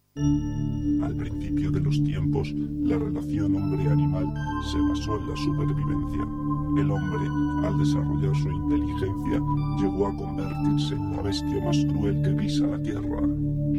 Al principio de los tiempos, la relación hombre-animal se basó en la supervivencia. El hombre, al desarrollar su inteligencia, llegó a convertirse en la bestia más cruel que pisa la tierra.